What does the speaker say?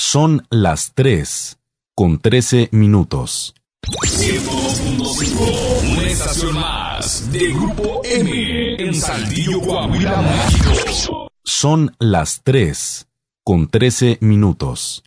Son las 3:13. 102.5, una estación más de Grupo M en Saltillo, Coahuila, México. Son las 3:13.